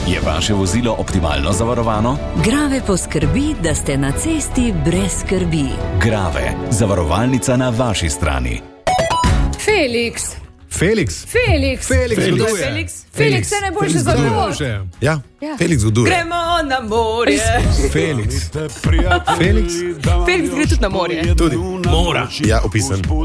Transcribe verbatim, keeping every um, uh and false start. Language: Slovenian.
Je vaše vozilo optimalno zavarovano? Grave poskrbi, da ste na cesti brez skrbi. Grave, zavarovalnica na vaši strani. Felix. Felix. Felix. Felix zgoduje. Felix. Felix se najboljše za život. Ja, Ja. Felix zgoduje. Gremo na morje. Felix. Felix. Felix gre tudi na morje. Tudi. Mora. Ja, opisan.